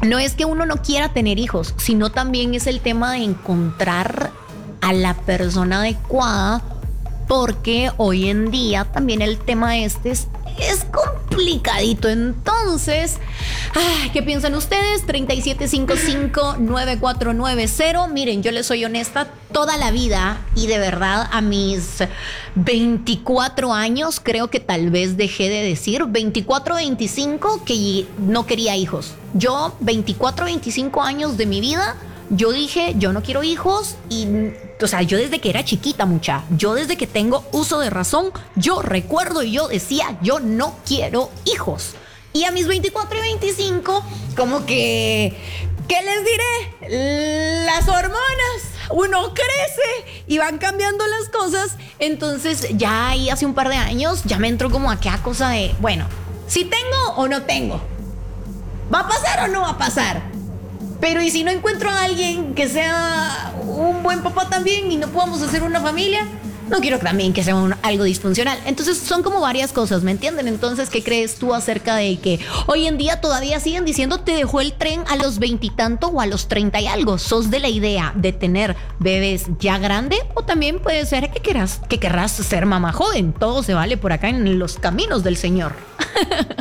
no es que uno no quiera tener hijos, sino también es el tema de encontrar a la persona adecuada, porque hoy en día también el tema es complicadito. Entonces, ¿qué piensan ustedes? 3755-9490. Miren, yo les soy honesta, toda la vida, y de verdad a mis 24 años creo que tal vez dejé de decir 24, 25 que no quería hijos. Yo 24, 25 años de mi vida, yo dije, yo no quiero hijos. Y, o sea, yo desde que era chiquita, yo desde que tengo uso de razón, yo recuerdo y yo decía, yo no quiero hijos. Y a mis 24 y 25, como que, ¿qué les diré? Las hormonas, uno crece y van cambiando las cosas. Entonces ya ahí hace un par de años ya me entró como aquella cosa de, bueno, si tengo o no tengo, ¿va a pasar o no va a pasar? Pero ¿y si no encuentro a alguien que sea un buen papá también y no podamos hacer una familia? No quiero también que sea algo disfuncional. Entonces son como varias cosas, ¿me entienden? Entonces, ¿qué crees tú acerca de que hoy en día todavía siguen diciendo te dejó el tren a los 20 y tanto o a los 30 y algo? ¿Sos de la idea de tener bebés ya grande? O también puede ser que querrás ser mamá joven. Todo se vale por acá en los caminos del Señor.